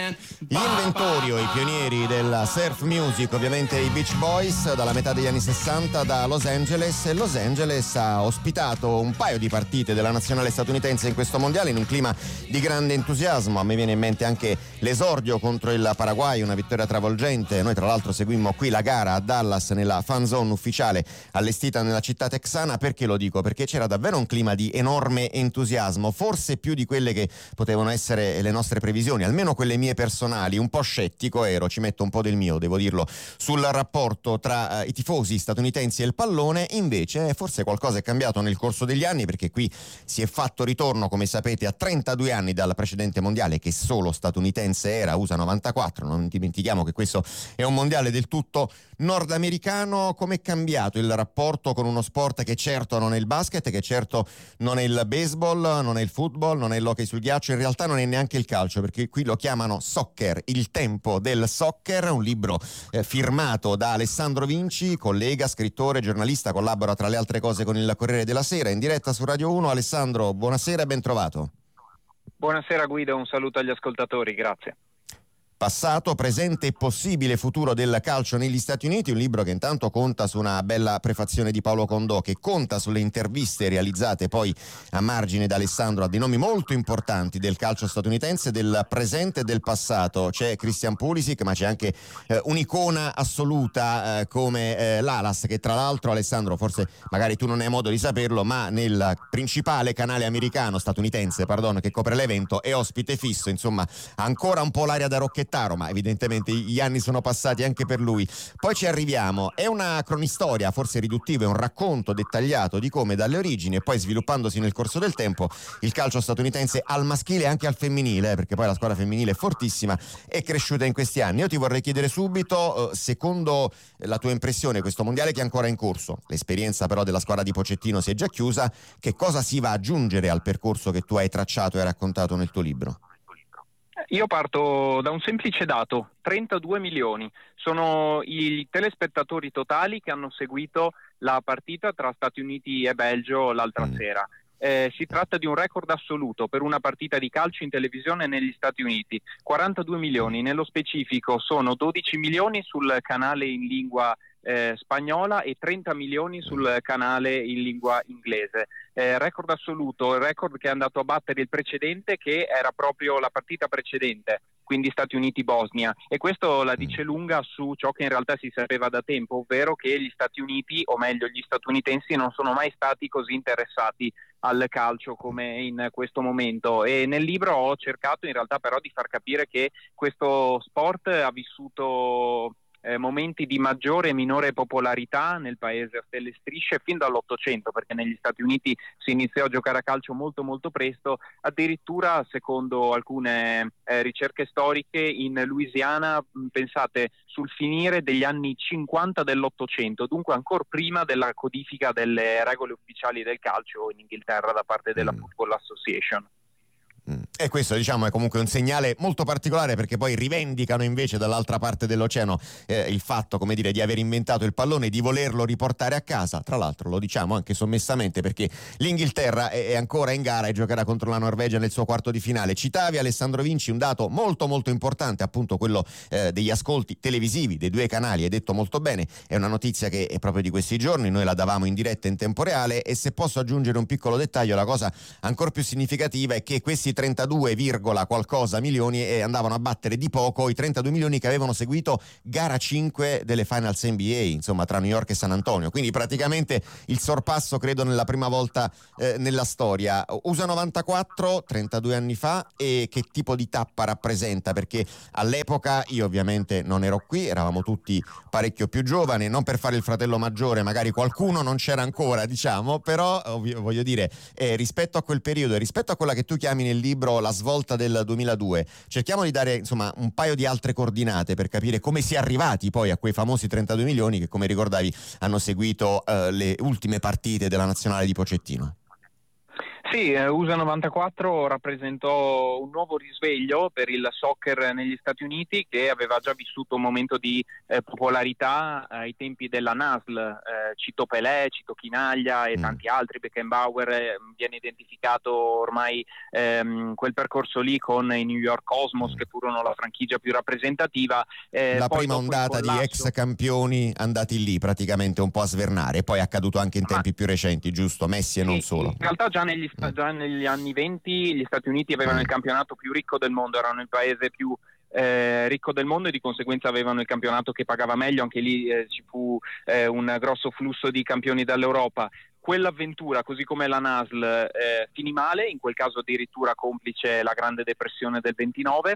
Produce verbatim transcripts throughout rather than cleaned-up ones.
Gli inventori o i pionieri del surf music, ovviamente i Beach Boys, dalla metà degli anni sessanta da Los Angeles. E Los Angeles ha ospitato un paio di partite della nazionale statunitense in questo mondiale in un clima di grande entusiasmo. A me viene in mente anche l'esordio contro il Paraguay, una vittoria travolgente. Noi tra l'altro seguimmo qui la gara a Dallas nella fan zone ufficiale allestita nella città texana. Perché lo dico? Perché c'era davvero un clima di enorme entusiasmo, forse più di quelle che potevano essere le nostre previsioni, almeno quelle mie personali. Un po' scettico ero, ci metto un po' del mio, devo dirlo, sul rapporto tra uh, i tifosi statunitensi e il pallone. Invece forse qualcosa è cambiato nel corso degli anni, perché qui si è fatto ritorno, come sapete, a trentadue anni dal precedente mondiale, che solo statunitense era, U S A novantaquattro. Non dimentichiamo che questo è un mondiale del tutto nordamericano. Com'è cambiato il rapporto con uno sport che certo non è il basket, che certo non è il baseball, non è il football, non è l'hockey sul ghiaccio, in realtà non è neanche il calcio, perché qui lo chiamano soccer, il tempo del soccer, un libro eh, firmato da Alessandro Vinci, collega, scrittore, giornalista, collabora tra le altre cose con il Corriere della Sera, in diretta su Radio uno. Alessandro, buonasera e ben trovato. Buonasera Guido, un saluto agli ascoltatori, grazie. Passato, presente e possibile futuro del calcio negli Stati Uniti, un libro che intanto conta su una bella prefazione di Paolo Condò, che conta sulle interviste realizzate poi a margine da Alessandro a dei nomi molto importanti del calcio statunitense, del presente e del passato. C'è Christian Pulisic, ma c'è anche eh, un'icona assoluta eh, come eh, Lalas, che tra l'altro, Alessandro, forse magari tu non hai modo di saperlo, ma nel principale canale americano, statunitense, pardon, che copre l'evento, è ospite fisso. Insomma, ancora un po' l'aria da Rocchettaro, ma evidentemente gli anni sono passati anche per lui. Poi ci arriviamo, è una cronistoria forse riduttiva, è un racconto dettagliato di come dalle origini e poi sviluppandosi nel corso del tempo il calcio statunitense al maschile e anche al femminile, perché poi la squadra femminile è fortissima, è cresciuta in questi anni. Io ti vorrei chiedere subito, secondo la tua impressione, questo mondiale che è ancora in corso, l'esperienza però della squadra di Pochettino si è già chiusa, che cosa si va ad aggiungere al percorso che tu hai tracciato e raccontato nel tuo libro? Io parto da un semplice dato: trentadue milioni. Sono i telespettatori totali che hanno seguito la partita tra Stati Uniti e Belgio l'altra mm. sera. Eh, si tratta di un record assoluto per una partita di calcio in televisione negli Stati Uniti. quarantadue milioni, nello specifico sono dodici milioni sul canale in lingua eh, spagnola e trenta milioni sul canale in lingua inglese. Eh, record assoluto, il record che è andato a battere il precedente, che era proprio la partita precedente, quindi Stati Uniti-Bosnia, e questo la dice lunga su ciò che in realtà si sapeva da tempo, ovvero che gli Stati Uniti, o meglio gli statunitensi, non sono mai stati così interessati al calcio come in questo momento. E nel libro ho cercato in realtà però di far capire che questo sport ha vissuto Eh, momenti di maggiore e minore popolarità nel paese a stelle e strisce fin dall'Ottocento, perché negli Stati Uniti si iniziò a giocare a calcio molto molto presto, addirittura secondo alcune eh, ricerche storiche in Louisiana, mh, pensate, sul finire degli anni cinquanta dell'Ottocento, dunque ancora prima della codifica delle regole ufficiali del calcio in Inghilterra da parte della mm. Football Association. E questo, diciamo, è comunque un segnale molto particolare, perché poi rivendicano invece dall'altra parte dell'oceano eh, il fatto, come dire, di aver inventato il pallone e di volerlo riportare a casa. Tra l'altro lo diciamo anche sommessamente perché l'Inghilterra è, è ancora in gara e giocherà contro la Norvegia nel suo quarto di finale. Citavi, Alessandro Vinci, un dato molto molto importante, appunto quello eh, degli ascolti televisivi dei due canali. Hai detto molto bene, è una notizia che è proprio di questi giorni, noi la davamo in diretta in tempo reale. E se posso aggiungere un piccolo dettaglio, la cosa ancora più significativa è che questi trentadue virgola qualcosa milioni e andavano a battere di poco i trentadue milioni che avevano seguito gara cinque delle Finals N B A, insomma, tra New York e San Antonio. Quindi praticamente il sorpasso, credo, nella prima volta eh, nella storia. U S A novantaquattro, trentadue anni fa, e che tipo di tappa rappresenta? Perché all'epoca io ovviamente non ero qui, eravamo tutti parecchio più giovani, non per fare il fratello maggiore, magari qualcuno non c'era ancora, diciamo, però ovvio, voglio dire, eh, rispetto a quel periodo e rispetto a quella che tu chiami nel libro la svolta del duemiladue, cerchiamo di dare insomma un paio di altre coordinate per capire come si è arrivati poi a quei famosi trentadue milioni che, come ricordavi, hanno seguito eh, le ultime partite della nazionale di Pochettino. Sì, eh, U S A novantaquattro rappresentò un nuovo risveglio per il soccer negli Stati Uniti, che aveva già vissuto un momento di eh, popolarità ai tempi della N A S L. Eh, cito Pelé, cito Chinaglia e Mm. tanti altri, Beckenbauer. Eh, viene identificato ormai ehm, quel percorso lì con i New York Cosmos, Mm. che furono la franchigia più rappresentativa. Eh, La poi prima dopo il ondata di collasso- ex campioni andati lì praticamente un po' a svernare, poi è accaduto anche in Ma- tempi più recenti, giusto? Messi e non Sì, solo. in realtà già negli, sta- Mm. già negli anni venti gli Stati Uniti avevano Mm. il campionato più ricco del mondo, erano il paese più eh, ricco del mondo e di conseguenza avevano il campionato che pagava meglio. Anche lì eh, ci fu eh, un grosso flusso di campioni dall'Europa. Quell'avventura, così come la N A S L, eh, finì male, in quel caso addirittura complice la Grande Depressione del ventinove.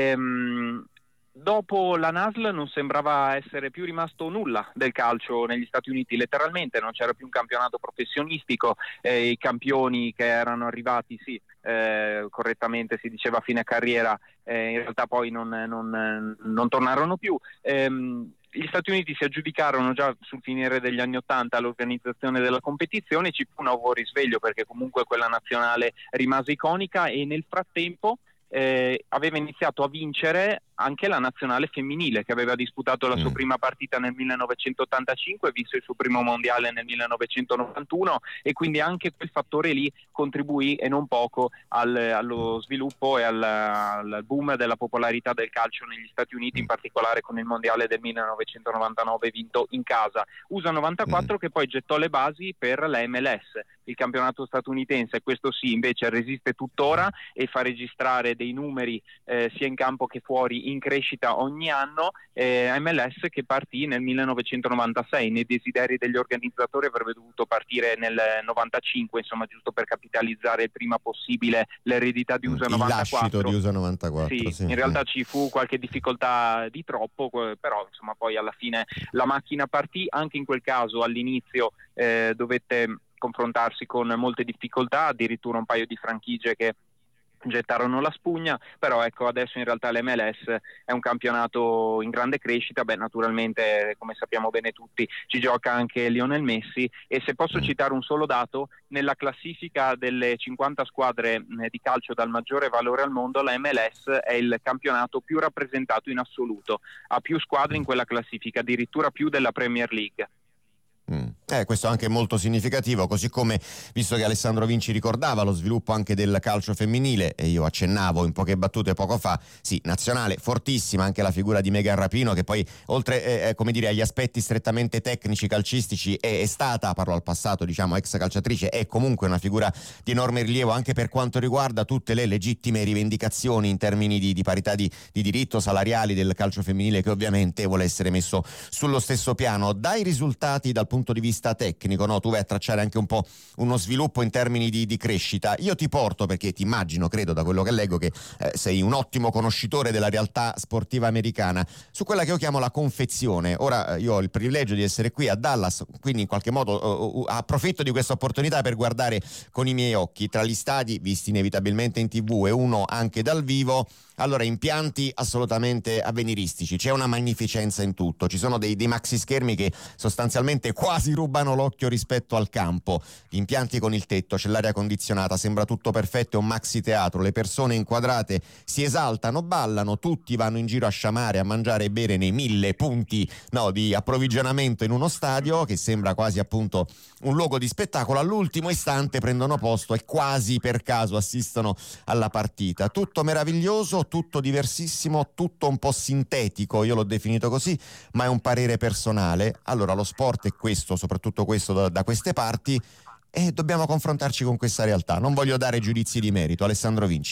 Ehm, Dopo la N A S L non sembrava essere più rimasto nulla del calcio negli Stati Uniti, letteralmente non c'era più un campionato professionistico. Eh, i campioni che erano arrivati, sì, eh, correttamente si diceva a fine carriera, eh, in realtà poi non, non, non tornarono più. Ehm, gli Stati Uniti si aggiudicarono già sul finire degli anni Ottanta l'organizzazione della competizione, ci fu un nuovo risveglio perché comunque quella nazionale rimase iconica e nel frattempo eh, aveva iniziato a vincere anche la nazionale femminile, che aveva disputato la sua Mm. prima partita nel millenovecentottantacinque, vinse il suo primo mondiale nel millenovecentonovantuno, e quindi anche quel fattore lì contribuì e non poco al, allo sviluppo e al, al boom della popolarità del calcio negli Stati Uniti, in particolare con il mondiale del millenovecentonovantanove vinto in casa. U S A novantaquattro che poi gettò le basi per la M L S, il campionato statunitense. Questo sì, invece resiste tuttora e fa registrare dei numeri eh, sia in campo che fuori in crescita ogni anno. eh, M L S che partì nel millenovecentonovantasei, nei desideri degli organizzatori avrebbe dovuto partire nel novantacinque, insomma, giusto per capitalizzare il prima possibile l'eredità di U S A Il novantaquattro. lascito di U S A novantaquattro, Sì, sì. in realtà ci fu qualche difficoltà di troppo, però insomma poi alla fine la macchina partì. Anche in quel caso all'inizio eh, dovette confrontarsi con molte difficoltà, addirittura un paio di franchigie che gettarono la spugna, però ecco, adesso in realtà l'M L S è un campionato in grande crescita. Beh, naturalmente, come sappiamo bene tutti, ci gioca anche Lionel Messi, e se posso Mm. citare un solo dato, nella classifica delle cinquanta squadre eh, di calcio dal maggiore valore al mondo, la M L S è il campionato più rappresentato in assoluto, ha più squadre in quella classifica, addirittura più della Premier League. Mm. Eh, questo è anche molto significativo, così come, visto che Alessandro Vinci ricordava lo sviluppo anche del calcio femminile, e io accennavo in poche battute poco fa, sì, nazionale fortissima anche la figura di Megan Rapinoe, che poi oltre eh, come dire agli aspetti strettamente tecnici calcistici è, è stata, parlo al passato, diciamo ex calciatrice, è comunque una figura di enorme rilievo anche per quanto riguarda tutte le legittime rivendicazioni in termini di, di parità di, di diritto salariali del calcio femminile, che ovviamente vuole essere messo sullo stesso piano. Dai risultati dal punto di vista tecnico, no? Tu vai a tracciare anche un po' uno sviluppo in termini di, di crescita. Io ti porto, perché ti immagino, credo da quello che leggo, che eh, sei un ottimo conoscitore della realtà sportiva americana, su quella che io chiamo la confezione. Ora io ho il privilegio di essere qui a Dallas, quindi in qualche modo uh, uh, approfitto di questa opportunità per guardare con i miei occhi tra gli stadi visti inevitabilmente in tivù e uno anche dal vivo. Allora, impianti assolutamente avveniristici, c'è una magnificenza in tutto, ci sono dei, dei maxi schermi che sostanzialmente quasi rubano l'occhio rispetto al campo, gli impianti con il tetto, c'è l'aria condizionata, sembra tutto perfetto, è un maxi teatro, le persone inquadrate si esaltano, ballano, tutti vanno in giro a sciamare, a mangiare e bere nei mille punti, no, di approvvigionamento in uno stadio che sembra quasi appunto un luogo di spettacolo. All'ultimo istante prendono posto e quasi per caso assistono alla partita. Tutto meraviglioso, tutto diversissimo, tutto un po' sintetico, io l'ho definito così, ma è un parere personale. Allora, lo sport è questo, soprattutto questo da, da queste parti, e dobbiamo confrontarci con questa realtà. Non voglio dare giudizi di merito. Alessandro Vinci.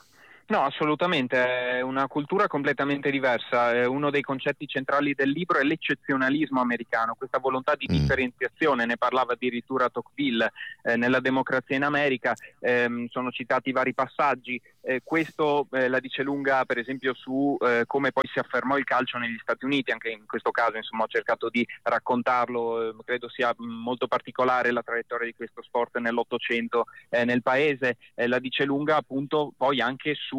No, assolutamente, è una cultura completamente diversa. Uno dei concetti centrali del libro è l'eccezionalismo americano, questa volontà di Mm. differenziazione, ne parlava addirittura Tocqueville eh, nella Democrazia in America. Eh, sono citati vari passaggi. Eh, questo eh, la dice lunga, per esempio, su eh, come poi si affermò il calcio negli Stati Uniti. Anche in questo caso, insomma, ho cercato di raccontarlo. Eh, credo sia molto particolare la traiettoria di questo sport nell'Ottocento eh, nel paese. Eh, la dice lunga, appunto, poi anche su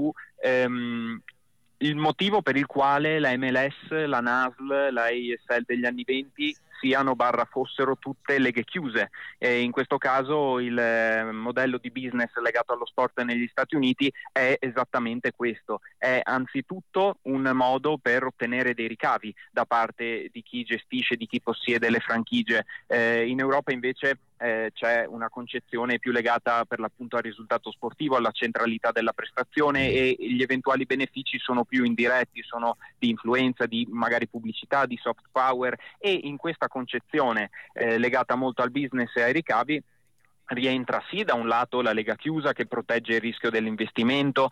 ehm, il motivo per il quale la M L S, la N A S L, la A S L degli anni venti siano barra fossero tutte leghe chiuse. E in questo caso il eh, modello di business legato allo sport negli Stati Uniti è esattamente questo, è anzitutto un modo per ottenere dei ricavi da parte di chi gestisce, di chi possiede le franchigie. Eh, in Europa invece eh, c'è una concezione più legata per l'appunto al risultato sportivo, alla centralità della prestazione, e gli eventuali benefici sono più indiretti, sono di influenza, di magari pubblicità, di soft power, e in questa concezione eh, legata molto al business e ai ricavi rientra sì da un lato la lega chiusa, che protegge il rischio dell'investimento,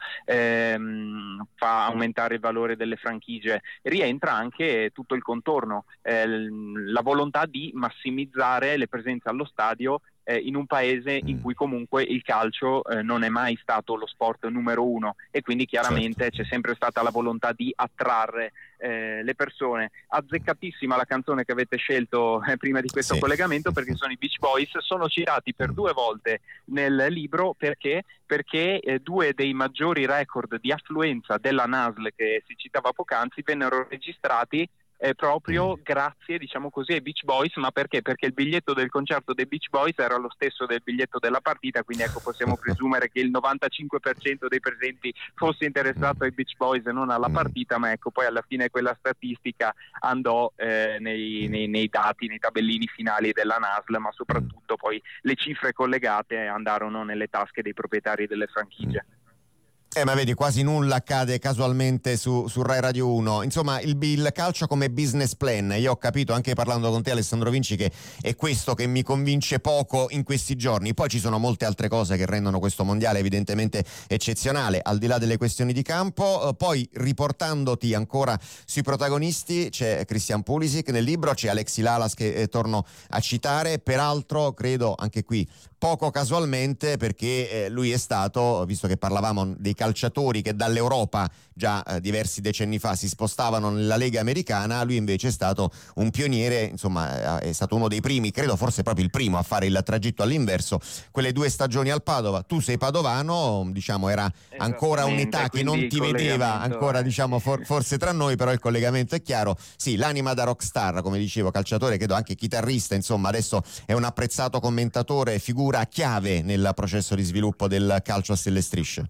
ehm, fa aumentare il valore delle franchigie, rientra anche tutto il contorno, eh, la volontà di massimizzare le presenze allo stadio eh, in un paese in cui comunque il calcio eh, non è mai stato lo sport numero uno, e quindi chiaramente certo. C'è sempre stata la volontà di attrarre eh, le persone. Azzeccatissima la canzone che avete scelto eh, prima di questo sì. collegamento, perché sono i Beach Boys, sono citati per due volte nel libro perché perché eh, due dei maggiori record di affluenza della N A S L che si citava poc'anzi vennero registrati Eh, proprio grazie, diciamo così, ai Beach Boys. Ma perché? Perché il biglietto del concerto dei Beach Boys era lo stesso del biglietto della partita, quindi ecco, possiamo presumere che il novantacinque per cento dei presenti fosse interessato ai Beach Boys e non alla partita, ma ecco, poi alla fine quella statistica andò eh, nei, nei, nei dati, nei tabellini finali della N A S L, ma soprattutto poi le cifre collegate andarono nelle tasche dei proprietari delle franchigie. Eh, ma vedi, quasi nulla accade casualmente su, su Rai Radio uno. Insomma, il, il calcio come business plan. Io ho capito, anche parlando con te, Alessandro Vinci, che è questo che mi convince poco in questi giorni. Poi ci sono molte altre cose che rendono questo mondiale evidentemente eccezionale, al di là delle questioni di campo. Eh, poi, riportandoti ancora sui protagonisti, c'è Christian Pulisic nel libro, c'è Alexi Lalas che eh, torno a citare. Peraltro, credo anche qui poco casualmente, perché eh, lui è stato, visto che parlavamo dei calciatori che dall'Europa già eh, diversi decenni fa si spostavano nella Lega americana, lui invece è stato un pioniere, insomma è stato uno dei primi, credo forse proprio il primo a fare il tragitto all'inverso, quelle due stagioni al Padova. Tu sei padovano, diciamo era ancora un'età che non ti vedeva ancora, eh. diciamo for, forse tra noi, però il collegamento è chiaro. Sì, l'anima da rockstar, come dicevo, calciatore, credo anche chitarrista, insomma adesso è un apprezzato commentatore, figura chiave nel processo di sviluppo del calcio a stelle e strisce.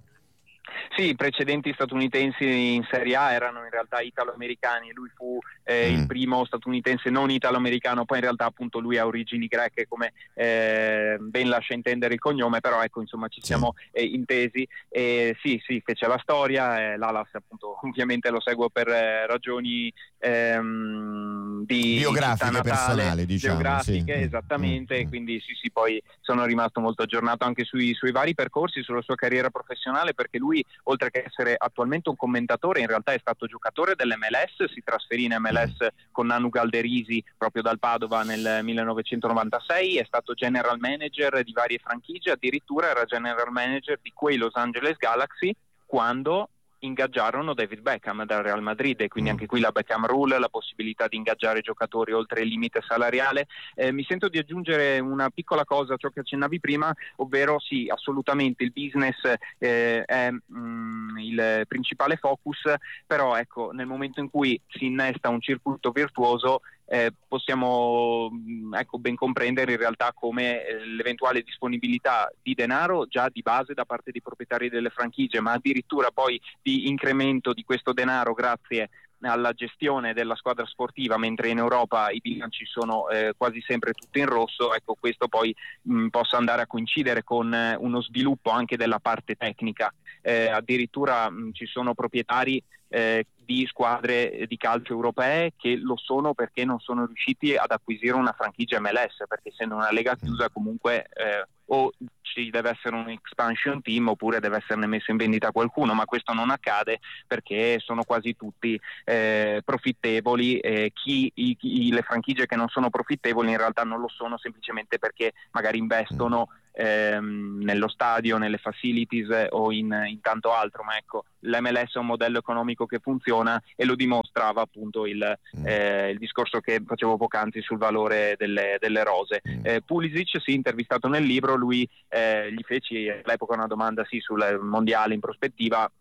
Sì, i precedenti statunitensi in Serie A erano in realtà italo-americani, lui fu eh, mm. il primo statunitense non italo-americano, poi in realtà appunto lui ha origini greche, come eh, ben lascia intendere il cognome, però ecco, insomma ci siamo sì. eh, intesi. E sì, sì, fece la storia, eh, l'Alas appunto ovviamente lo seguo per eh, ragioni ehm, di biografiche natale, personali, diciamo. Biografiche, sì. esattamente, mm. quindi sì, sì, poi sono rimasto molto aggiornato anche sui, sui vari percorsi, sulla sua carriera professionale, perché lui, oltre che essere attualmente un commentatore, in realtà è stato giocatore dell'M L S, si trasferì in M L S con Nanu Galderisi proprio dal Padova nel millenovecentonovantasei, è stato general manager di varie franchigie, addirittura era general manager di quei Los Angeles Galaxy quando ingaggiarono David Beckham dal Real Madrid, e quindi anche qui la Beckham Rule, la possibilità di ingaggiare giocatori oltre il limite salariale. Eh, mi sento di aggiungere una piccola cosa a ciò che accennavi prima, ovvero sì, assolutamente il business eh, è mh, il principale focus, però ecco, nel momento in cui si innesta un circuito virtuoso Eh, possiamo mh, ecco, ben comprendere in realtà come eh, l'eventuale disponibilità di denaro già di base da parte dei proprietari delle franchigie, ma addirittura poi di incremento di questo denaro grazie alla gestione della squadra sportiva, mentre in Europa i bilanci sono eh, quasi sempre tutti in rosso, ecco, questo poi mh, possa andare a coincidere con eh, uno sviluppo anche della parte tecnica. Eh, addirittura mh, ci sono proprietari eh, di squadre di calcio europee che lo sono perché non sono riusciti ad acquisire una franchigia M L S, perché essendo una lega chiusa comunque eh, o ci deve essere un expansion team oppure deve esserne messo in vendita qualcuno, ma questo non accade perché sono quasi tutti eh, profittevoli. Eh, chi, i, i, le franchigie che non sono profittevoli in realtà non lo sono semplicemente perché magari investono ehm, nello stadio, nelle facilities eh, o in, in tanto altro, ma ecco, l'M L S è un modello economico che funziona e lo dimostrava appunto il, eh, il discorso che facevo poc'anzi sul valore delle, delle rose. Eh, Pulisic, sì, intervistato nel libro, lui eh, gli feci all'epoca una domanda sì sul mondiale in prospettiva,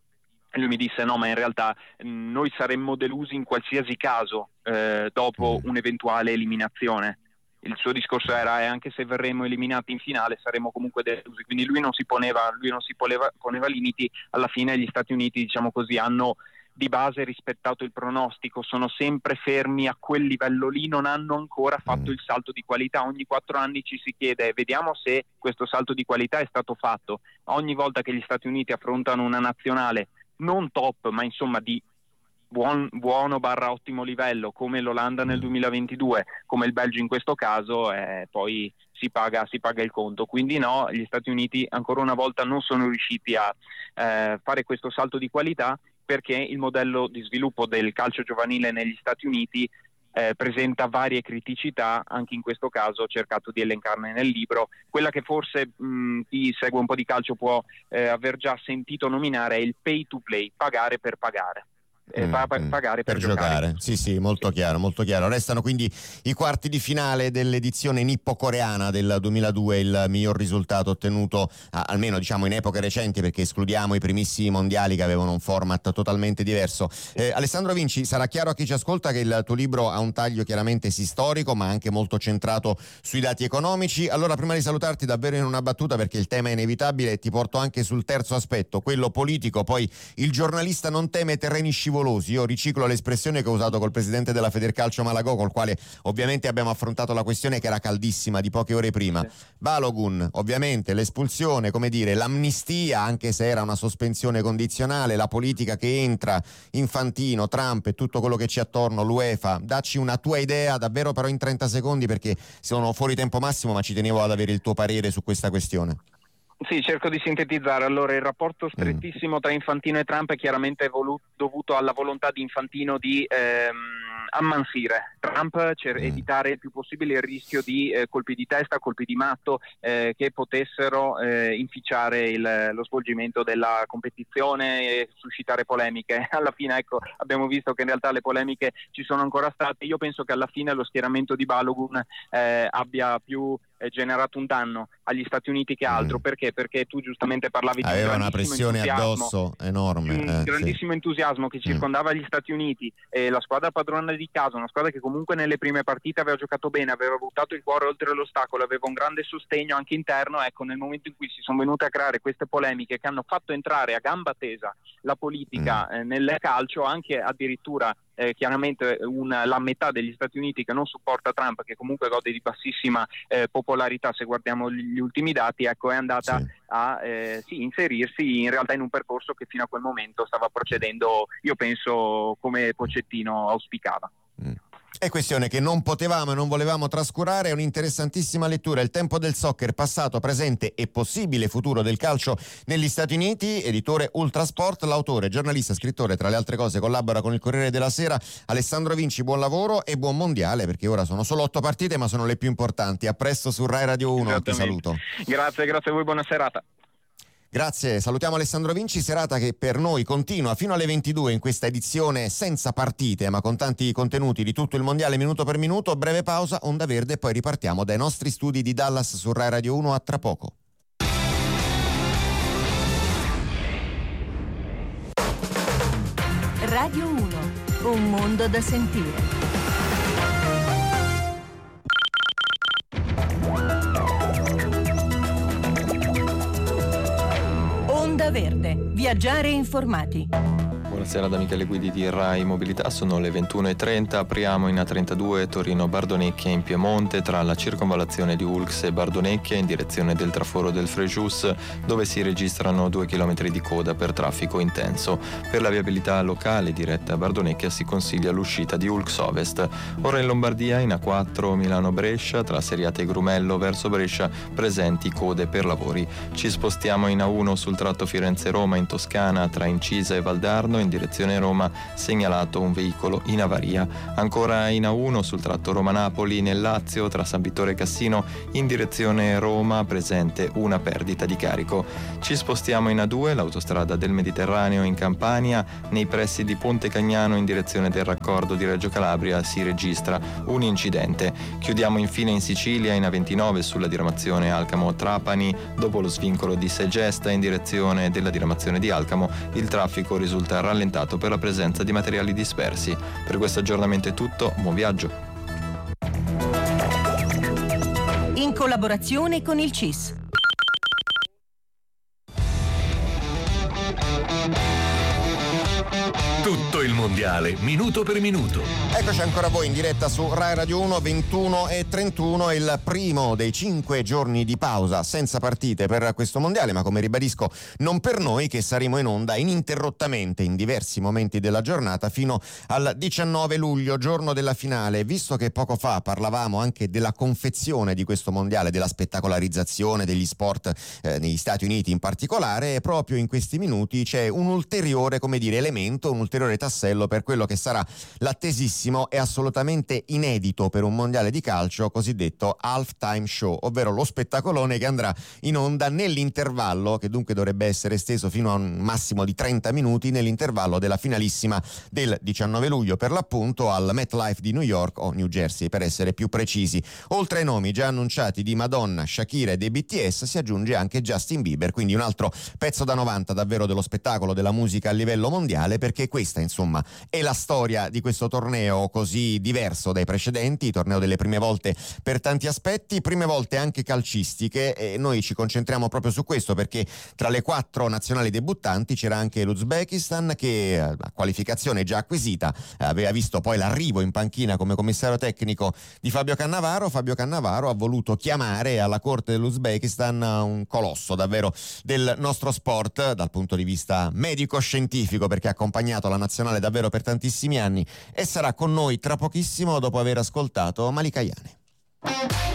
lui mi disse no, ma in realtà mh, noi saremmo delusi in qualsiasi caso eh, dopo mm. un'eventuale eliminazione. Il suo discorso era, e anche se verremo eliminati in finale saremo comunque delusi, quindi lui non si poneva, lui non si poneva, poneva limiti. Alla fine gli Stati Uniti, diciamo così, hanno di base rispettato il pronostico, sono sempre fermi a quel livello lì, non hanno ancora fatto mm. il salto di qualità. Ogni quattro anni ci si chiede, vediamo se questo salto di qualità è stato fatto. Ogni volta che gli Stati Uniti affrontano una nazionale non top, ma insomma di buon, buono barra ottimo livello, come l'Olanda nel duemilaventidue, come il Belgio in questo caso, eh, poi si paga, si paga il conto. Quindi no, gli Stati Uniti ancora una volta non sono riusciti a eh, fare questo salto di qualità, perché il modello di sviluppo del calcio giovanile negli Stati Uniti eh, presenta varie criticità. Anche in questo caso ho cercato di elencarne nel libro. Quella che forse mh, chi segue un po' di calcio può eh, aver già sentito nominare è il pay to play, pagare per pagare. Eh, mm, pa- pagare per, per giocare. giocare. Sì, sì, molto chiaro, molto chiaro. Restano quindi i quarti di finale dell'edizione nippo-coreana del duemiladue, il miglior risultato ottenuto ah, almeno diciamo in epoche recenti, perché escludiamo i primissimi mondiali che avevano un format totalmente diverso. Eh, Alessandro Vinci, sarà chiaro a chi ci ascolta che il tuo libro ha un taglio chiaramente sì storico, ma anche molto centrato sui dati economici. Allora, prima di salutarti, davvero in una battuta, perché il tema è inevitabile, ti porto anche sul terzo aspetto, quello politico. Poi il giornalista non teme terreni scivolosi. Io riciclo l'espressione che ho usato col presidente della Federcalcio Malagò, col quale ovviamente abbiamo affrontato la questione che era caldissima di poche ore prima. Sì. Balogun, ovviamente l'espulsione, come dire, l'amnistia, anche se era una sospensione condizionale, la politica che entra, Infantino, Trump e tutto quello che c'è attorno, l'UEFA. Dacci una tua idea, davvero però in trenta secondi, perché sono fuori tempo massimo, ma ci tenevo ad avere il tuo parere su questa questione. Sì, cerco di sintetizzare. Allora, il rapporto strettissimo tra Infantino e Trump è chiaramente voluto, dovuto alla volontà di Infantino di ehm, ammansire Trump, cer- mm. evitare il più possibile il rischio di eh, colpi di testa, colpi di matto eh, che potessero eh, inficiare il, lo svolgimento della competizione e suscitare polemiche. Alla fine, ecco, abbiamo visto che in realtà le polemiche ci sono ancora state. Io penso che alla fine lo schieramento di Balogun eh, abbia più generato un danno agli Stati Uniti che altro. Mm. Perché? Perché tu giustamente parlavi di aveva un una pressione addosso enorme, un eh, grandissimo sì. entusiasmo che circondava mm. gli Stati Uniti, e la squadra padrona di casa, una squadra che comunque nelle prime partite aveva giocato bene, aveva buttato il cuore oltre l'ostacolo, aveva un grande sostegno anche interno. Ecco, nel momento in cui si sono venute a creare queste polemiche che hanno fatto entrare a gamba tesa la politica mm. eh, nel calcio, anche addirittura Eh, chiaramente una, la metà degli Stati Uniti che non supporta Trump, che comunque gode di bassissima eh, popolarità se guardiamo gli, gli ultimi dati, ecco, è andata sì. a eh, sì, inserirsi in realtà in un percorso che fino a quel momento stava procedendo, io penso, come Pochettino auspicava. Mm. È questione che non potevamo e non volevamo trascurare. È un'interessantissima lettura, Il tempo del soccer, passato, presente e possibile futuro del calcio negli Stati Uniti, editore Ultrasport. L'autore, giornalista, scrittore, tra le altre cose collabora con il Corriere della Sera, Alessandro Vinci. Buon lavoro e buon mondiale, perché ora sono solo otto partite ma sono le più importanti. A presto su Rai Radio uno, ti saluto. Grazie, grazie a voi, buona serata. Grazie, salutiamo Alessandro Vinci, serata che per noi continua fino alle ventidue in questa edizione senza partite ma con tanti contenuti di tutto il mondiale minuto per minuto. Breve pausa, Onda Verde, e poi ripartiamo dai nostri studi di Dallas su Rai Radio uno. A tra poco. Radio uno, un mondo da sentire. Onda Verde, viaggiare informati. Buonasera da Michele Guidi di Rai Mobilità, sono le ventuno e trenta, apriamo in A trentadue Torino-Bardonecchia in Piemonte tra la circonvallazione di Ulx e Bardonecchia in direzione del traforo del Frejus, dove si registrano due chilometri di coda per traffico intenso. Per la viabilità locale diretta a Bardonecchia si consiglia l'uscita di Ulx Ovest. Ora in Lombardia in A quattro Milano-Brescia tra Seriate e Grumello verso Brescia presenti code per lavori. Ci spostiamo in A uno sul tratto Firenze-Roma in Toscana tra Incisa e Valdarno in direzione Roma, segnalato un veicolo in avaria. Ancora in A uno sul tratto Roma-Napoli nel Lazio, tra San Vittore e Cassino in direzione Roma, presente una perdita di carico. Ci spostiamo in A due, l'autostrada del Mediterraneo in Campania, nei pressi di Ponte Cagnano in direzione del raccordo di Reggio Calabria si registra un incidente. Chiudiamo infine in Sicilia in A ventinove sulla diramazione Alcamo-Trapani, dopo lo svincolo di Segesta in direzione della diramazione di Alcamo, il traffico risulta rallentato per la presenza di materiali dispersi. Per questo aggiornamento è tutto, buon viaggio. In collaborazione con il C I S. Tutto il mondiale, minuto per minuto. Eccoci ancora voi in diretta su Rai Radio uno, ventuno e trentuno, il primo dei cinque giorni di pausa senza partite per questo mondiale, ma come ribadisco non per noi, che saremo in onda ininterrottamente in diversi momenti della giornata fino al diciannove luglio, giorno della finale. Visto che poco fa parlavamo anche della confezione di questo mondiale, della spettacolarizzazione degli sport eh, negli Stati Uniti in particolare, proprio in questi minuti c'è un ulteriore, come dire, elemento, un ulteriore tassello per quello che sarà l'attesissimo e assolutamente inedito per un mondiale di calcio cosiddetto halftime show, ovvero lo spettacolone che andrà in onda nell'intervallo, che dunque dovrebbe essere esteso fino a un massimo di trenta minuti, nell'intervallo della finalissima del diciannove luglio, per l'appunto al MetLife di New York o New Jersey per essere più precisi. Oltre ai nomi già annunciati di Madonna, Shakira e dei B T S si aggiunge anche Justin Bieber, quindi un altro pezzo da novanta davvero dello spettacolo della musica a livello mondiale, perché questa insomma è la storia di questo torneo così diverso dai precedenti, torneo delle prime volte per tanti aspetti, prime volte anche calcistiche, e noi ci concentriamo proprio su questo perché tra le quattro nazionali debuttanti c'era anche l'Uzbekistan che, a qualificazione già acquisita, aveva visto poi l'arrivo in panchina come commissario tecnico di Fabio Cannavaro. Fabio Cannavaro ha voluto chiamare alla corte dell'Uzbekistan un colosso davvero del nostro sport dal punto di vista medico-scientifico, perché ha accompagnato la nazionale davvero per tantissimi anni e sarà con noi tra pochissimo dopo aver ascoltato Malika Ayane.